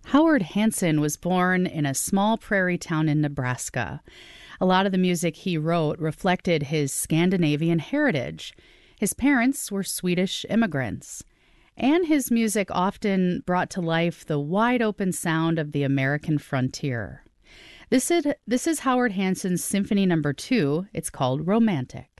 Howard Hanson was born in a small prairie town in Nebraska. A lot of the music he wrote reflected his Scandinavian heritage. His parents were Swedish immigrants, and his music often brought to life the wide-open sound of the American frontier. This is Howard Hanson's Symphony No. 2. It's called Romantic.